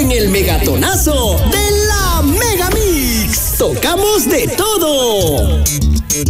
en el Megatonazo de la Megamix. Tocamos de todo.